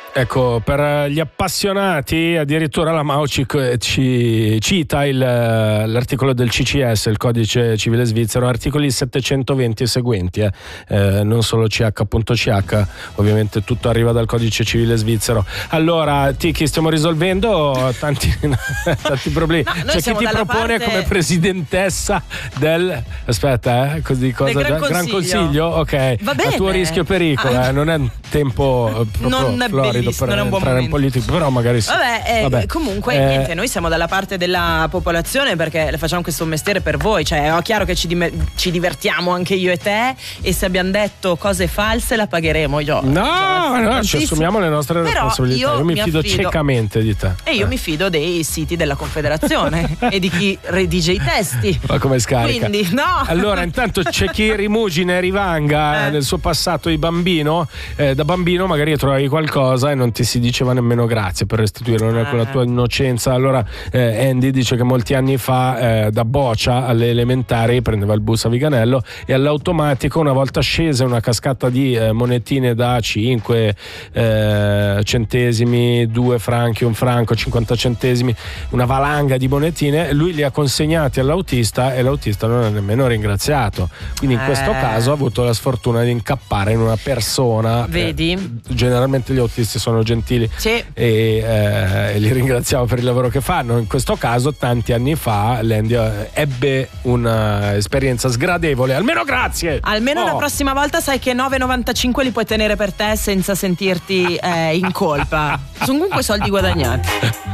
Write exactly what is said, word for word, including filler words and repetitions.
Ecco, per gli appassionati, addirittura la Mau ci, ci cita il, l'articolo del C C S, il codice civile svizzero, articoli settecentoventi e seguenti, eh. Eh, non solo C H.C H, ovviamente tutto arriva dal codice civile svizzero. Allora, Tiki, stiamo risolvendo tanti, tanti problemi. No, c'è chi ti propone parte... come presidentessa del aspetta, eh, così cosa? Del Gran Consiglio. Gran Consiglio? Ok, va bene. A tuo rischio e pericolo, ah. eh. Non è un tempo non è florido per non è un buon entrare in politico, però magari sì. Vabbè, eh, Vabbè. comunque eh, niente, noi siamo dalla parte della popolazione perché facciamo questo mestiere per voi, cioè è chiaro che ci, di- ci divertiamo anche io e te, e se abbiamo detto cose false la pagheremo io. No, cioè, no, ci assumiamo le nostre però responsabilità. Io, io mi, mi fido affido, ciecamente di te. E io eh. mi fido dei siti della Confederazione e di chi redige i testi. Ma come scarica? Quindi, no. Allora, intanto c'è chi rimugina e rivanga eh. nel suo passato di bambino. Eh, da bambino magari trovavi qualcosa e non ti si diceva nemmeno grazie per restituirlo eh. con la tua innocenza. Allora eh, Andy dice che molti anni fa eh, da Boccia alle elementari prendeva il bus a Viganello e all'automatico una volta scese una cascata di eh, monetine da cinque eh, centesimi, due franchi, un franco, cinquanta centesimi, una valanga di monetine, lui li ha consegnati all'autista e l'autista non ha nemmeno ringraziato, quindi in eh. questo caso ha avuto la sfortuna di incappare in una persona. Vedi? Eh, generalmente gli autisti sono gentili sì. e, eh, e li ringraziamo per il lavoro che fanno. In questo caso tanti anni fa Landy ebbe un'esperienza sgradevole, almeno grazie, almeno oh. la prossima volta sai che nove e novantacinque li puoi tenere per te senza sentirti eh, in colpa, sono comunque soldi guadagnati.